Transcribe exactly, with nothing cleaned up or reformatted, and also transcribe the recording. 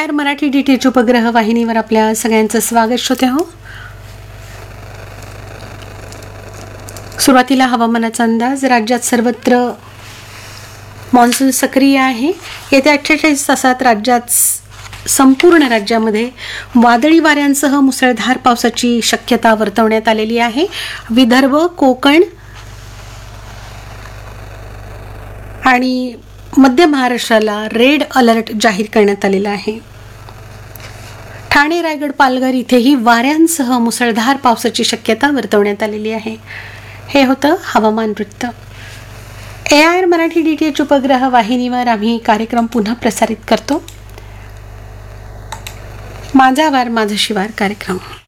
R Marathi D T H उपग्रह वाहिनीवर आपल्या सगळ्यांचं स्वागत श्रोते हो. सुरुवातीला हवामानाचा अंदाज. राज्यात सर्वत्र मान्सून सक्रिय आहे. येत्या अठ्ठेचाळीस तासात राज्यात संपूर्ण राज्यामध्ये वादळी वाऱ्यांसह मुसळधार पावसाची शक्यता वर्तवण्यात आलेली आहे. विदर्भ, कोकण आणि मध्य महाराष्ट्राला रेड अलर्ट जाहीर करण्यात आलेला आहे. ठाणे, रायगड, पालघर इथेही वाऱ्यांसह मुसळधार पावसाची शक्यता वर्तवण्यात आलेली आहे. हे होतं हवामान वृत्त. ए I Marathi D T H उपग्रह वाहिनीवर आम्ही कार्यक्रम पुन्हा प्रसारित करतो. माझा वार माझा शिवार कार्यक्रम.